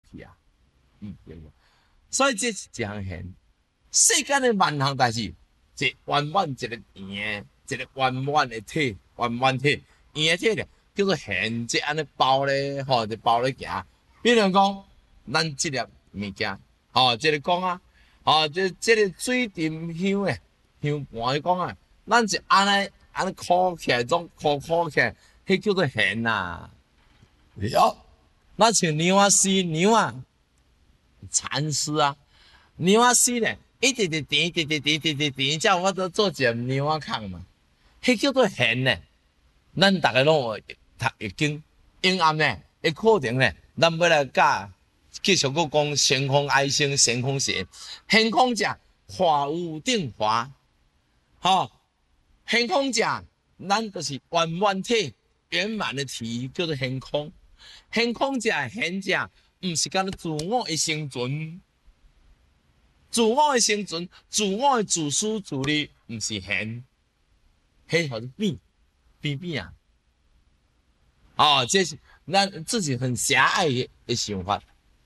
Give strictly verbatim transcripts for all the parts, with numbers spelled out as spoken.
去啊，嗯，对无？所以这是一项现，世间的万项代志，一圆满一个圆的，一个圆满的体，圆满体，圆的体咧，叫做现，即安尼包咧，吼，就包咧行。比如讲，咱即粒物件，吼，即个讲啊，吼，即即个水沉香诶，香盘讲啊，咱是安尼安尼箍起来，总箍箍起来，迄叫做现啊。哟，那像牛啊丝牛啊，蚕丝啊，牛啊丝咧，一直直甜，直直甜，直直甜，才有法度做一个牛啊壳嘛。迄叫做现咧。咱逐个拢有读易经，阴暗咧，一课程咧，咱要来教，继续佫讲先空爱生，先空邪，先空者化无定化，吼，先空者，咱就是圆满体，圆满的体叫做先空。现空者现者，毋是干自我的生存，自我的生存，自我的自私自利，毋是现，迄叫做变变变啊！哦，这是咱自己很狭隘的想法。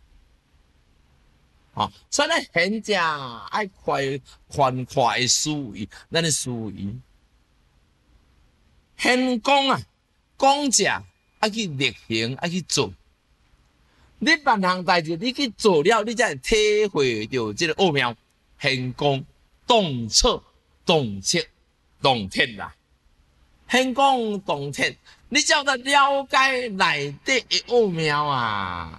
哦，所以咱现者爱快宽快的思维，咱的思维，现讲啊，讲者。爱去力行，爱去做。你万项代志，你去做了，你才会体会到这个奥妙。现讲动彻、动切、动天啦。现讲动天，你才有得了解内底的奥妙啊。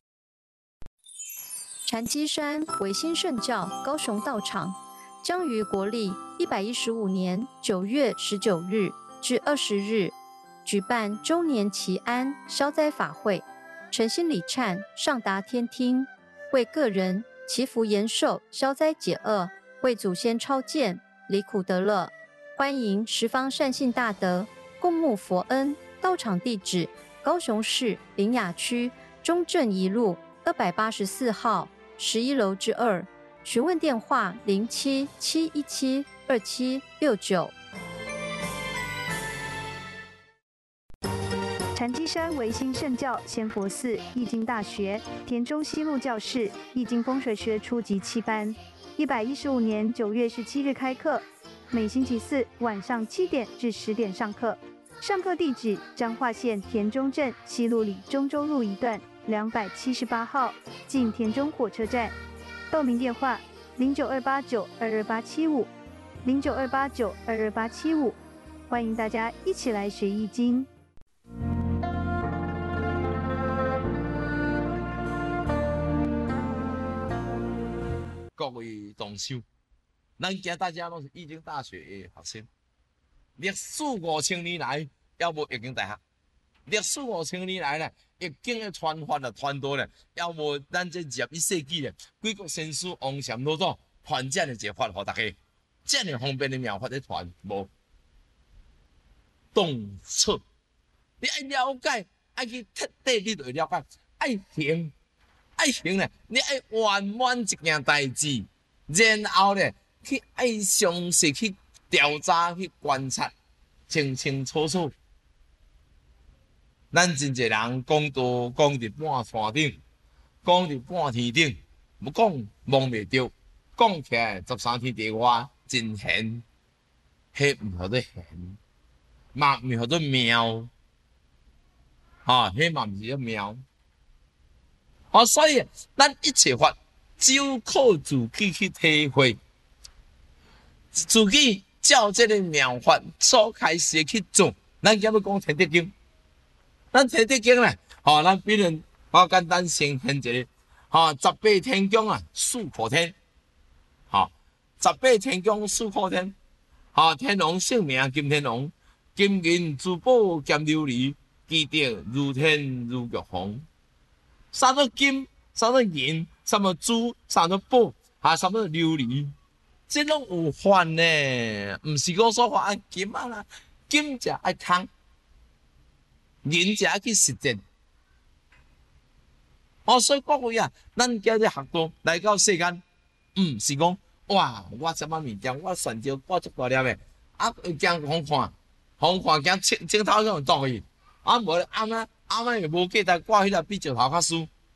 禅机山维新圣教高雄道场将于国历一百一十五年九月十九日至二十日。举办周年祈安消灾法会，诚心礼忏上达天听，为个人祈福延寿、消灾解厄，为祖先超荐离苦得乐。欢迎十方善信大德共沐佛恩。道场地址：高雄市苓雅区中正一路二百八十四号十一楼之二。询问电话：零七七一七二七六九。 禅机山维新圣教仙佛寺易经大学田中西路教室易经风水学初级七班，一百一十五年九月十七日开课，每星期四晚上七点至十点上课。上课地址：彰化县田中镇西路里中州路一段两百七十八号，近田中火车站。报名电话：零九二八九二二八七五，零九二八九二二八七五。欢迎大家一起来学易经。 各位同修，咱今大家拢是易经大学的学生。历史五千年来，要无易经大学；历史五千年来咧，易经的传法啊、传道咧，要无咱这二十一世纪咧，贵国先师王禅老祖传这样的一个法给大家，这样方便的妙法在传无。动彻，你爱了解，爱去彻底你就会了解，爱行。爱行咧，你爱圆满一件代志，然后咧去爱详细去调查、去观察，清清楚楚。咱真侪人讲道讲伫半山顶，讲伫半天顶，不讲摸袂着，讲起来十三天地外真闲，迄毋叫做闲，嘛毋叫做妙，哈，迄嘛毋是叫妙。哦，所以咱一切法只有靠自己去体会，自己照这个妙法所开始去做。咱今要讲天地经，咱天地经咧，吼、哦，咱比如我简单先现一个，吼、哦，十八天宫啊，四库天，吼、哦，十八天宫四库天，吼、哦，天龙姓名金天龙，金银珠宝兼琉璃，基德如天如玉皇。啥做金，啥做银，啥做珠，啥做宝，啊，啥做琉璃，这拢有法呢，毋是讲说法按金啊啦，金就爱空，银就爱去实践。哦，所以各位啊，咱今日学道来到世间，毋是讲哇，我什么物件，我选择我足大粒的，啊，惊好看，好看惊镜镜头上有倒去，啊，无暗啊。阿妈又无记得挂迄个比石头较输，